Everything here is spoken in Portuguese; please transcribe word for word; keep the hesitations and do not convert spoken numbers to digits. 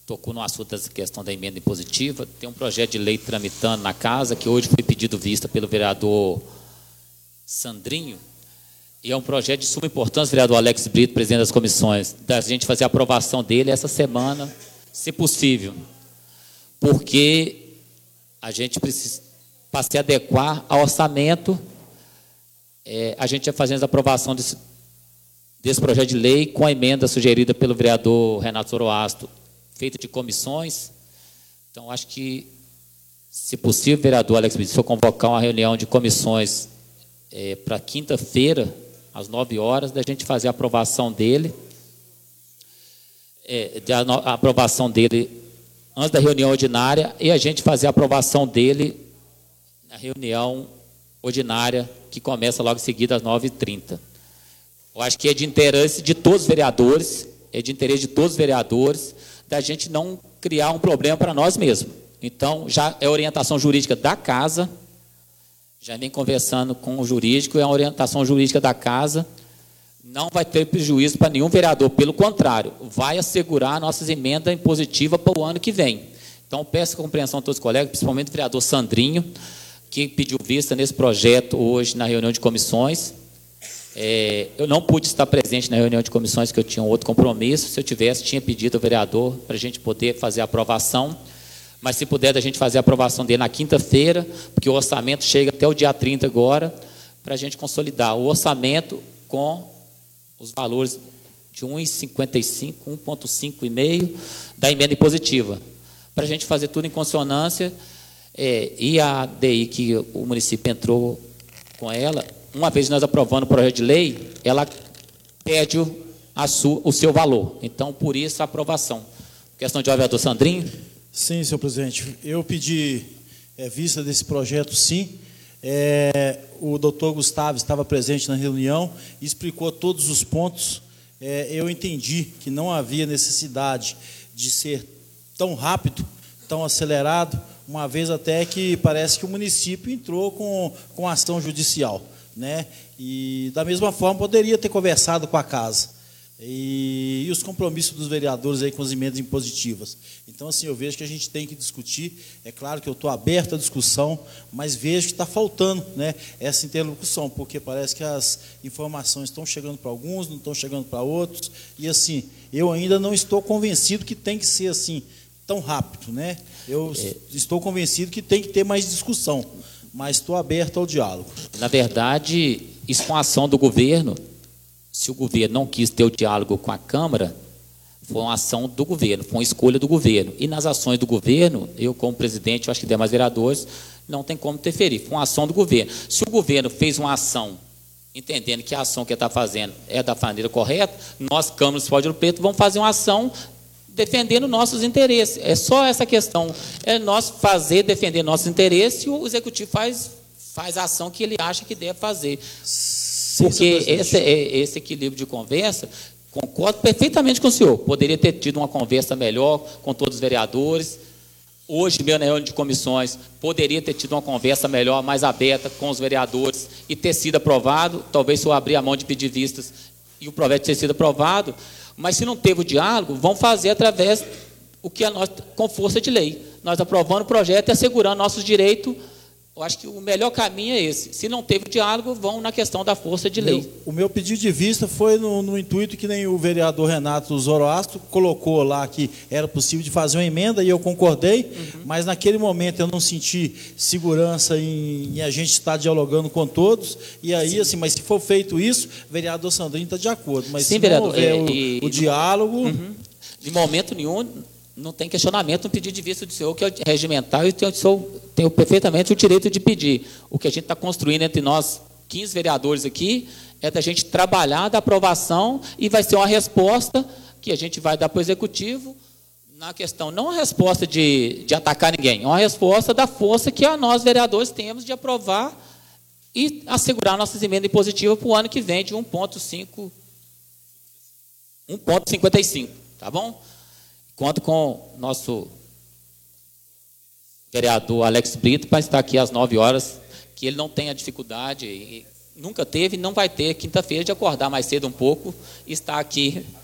tocou no assunto dessa questão da emenda impositiva. Tem um projeto de lei tramitando na casa, que hoje foi pedido vista pelo vereador Sandrinho, e é um projeto de suma importância, vereador Alex Brito, presidente das comissões, da gente fazer a aprovação dele essa semana, se possível, porque a gente precisa, para se adequar ao orçamento, é, a gente vai fazendo a aprovação desse, desse projeto de lei com a emenda sugerida pelo vereador Renato Zoroastro, feita de comissões. Então, acho que, se possível, vereador Alex Brito, se eu convocar uma reunião de comissões é, para quinta-feira, às nove horas, da gente fazer a aprovação dele, é, a, a aprovação dele antes da reunião ordinária, e a gente fazer a aprovação dele na reunião ordinária, que começa logo em seguida às nove e trinta. Eu acho que é de interesse de todos os vereadores, é de interesse de todos os vereadores, da gente não criar um problema para nós mesmos. Então, já é orientação jurídica da casa, já vem conversando com o jurídico, é a orientação jurídica da casa, não vai ter prejuízo para nenhum vereador, pelo contrário, vai assegurar nossas emendas impositivas para o ano que vem. Então, peço a compreensão de todos os colegas, principalmente o vereador Sandrinho, que pediu vista nesse projeto hoje na reunião de comissões. É, eu não pude estar presente na reunião de comissões, porque eu tinha um outro compromisso. Se eu tivesse, tinha pedido ao vereador para a gente poder fazer a aprovação, mas se puder, a gente fazer a aprovação dele na quinta-feira, porque o orçamento chega até o dia trinta agora, para a gente consolidar o orçamento com os valores de um vírgula cinquenta e cinco, um vírgula cinco e meio da emenda impositiva, para a gente fazer tudo em consonância. É, e a D I que o município entrou com ela, uma vez nós aprovando o projeto de lei, ela perde o, a sua, o seu valor. Então, por isso, a aprovação. Questão de vereador Sandrinho. Sim, senhor presidente. Eu pedi é, vista desse projeto, sim. É, o doutor Gustavo estava presente na reunião e explicou todos os pontos. É, eu entendi que não havia necessidade de ser tão rápido, tão acelerado, uma vez até que parece que o município entrou com, com ação judicial, né? E, da mesma forma, poderia ter conversado com a casa. E, e os compromissos dos vereadores aí com as emendas impositivas. Então, assim, eu vejo que a gente tem que discutir. É claro que eu estou aberto à discussão, mas vejo que está faltando, né, essa interlocução, porque parece que as informações estão chegando para alguns, não estão chegando para outros, e, assim, eu ainda não estou convencido que tem que ser assim, tão rápido, né? Eu é. estou convencido que tem que ter mais discussão, mas estou aberto ao diálogo. Na verdade, isso é uma ação do governo. Se o governo não quis ter o diálogo com a Câmara, foi uma ação do governo, foi uma escolha do governo. E nas ações do governo, eu como presidente, eu acho que demais vereadores, não tem como interferir. Foi uma ação do governo. Se o governo fez uma ação, entendendo que a ação que ele está fazendo é da maneira correta, nós, Câmara Municipal de Ouro Preto, vamos fazer uma ação defendendo nossos interesses. É só essa questão. É nós fazer, defender nossos interesses, e o executivo faz, faz a ação que ele acha que deve fazer. Porque esse, esse equilíbrio de conversa, concordo perfeitamente com o senhor, poderia ter tido uma conversa melhor com todos os vereadores. Hoje, mesmo na reunião de comissões, poderia ter tido uma conversa melhor, mais aberta com os vereadores e ter sido aprovado. Talvez se eu abrir a mão de pedir vistas e o projeto ter sido aprovado, mas se não teve o diálogo, vão fazer através o que é nós, com força de lei. Nós aprovando o projeto e assegurando nossos direitos. Eu acho que o melhor caminho é esse. Se não teve diálogo, vão na questão da força de lei. Meu, o meu pedido de vista foi no, no intuito que nem o vereador Renato Zoroastro colocou lá que era possível de fazer uma emenda, e eu concordei, uhum. Mas naquele momento eu não senti segurança em, em a gente estar dialogando com todos, e aí, Sim. assim, mas se for feito isso, o vereador Sandrinho está de acordo, mas Sim, se vereador, não houver é, o, e, o diálogo... Uhum. De momento nenhum... Não tem questionamento no pedido de vista do senhor, que é regimental, e o senhor tem perfeitamente o direito de pedir. O que a gente está construindo entre nós, quinze vereadores aqui, é da gente trabalhar da aprovação, e vai ser uma resposta que a gente vai dar para o executivo na questão, não uma resposta de, de atacar ninguém, é uma resposta da força que nós, vereadores, temos de aprovar e assegurar nossas emendas impositivas para o ano que vem de um vírgula cinco, um vírgula cinquenta e cinco, tá bom? Conto com o nosso vereador Alex Brito para estar aqui às nove horas, que ele não tenha dificuldade, e nunca teve e não vai ter quinta-feira de acordar mais cedo um pouco e estar aqui